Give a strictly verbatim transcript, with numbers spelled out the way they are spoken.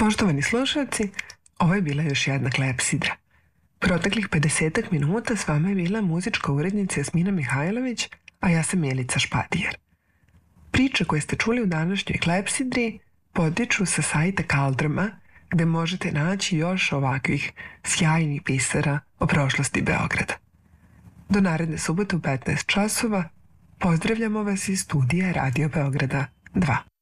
Poštovani slušalci, ovo je bila još jedna klepsidra. Proteklih pedesetak minuta s vama je bila muzička urednica Jasmina Mihajlović, a ja sam Milica Špadijer. Priče koje ste čuli u današnjoj klepsidri potiču sa sajta Kaldrma, gde možete naći još ovakvih sjajnih pisara o prošlosti Beograda. Do naredne subote u petnaest časova pozdravljamo vas iz studija Radio Beograda dva.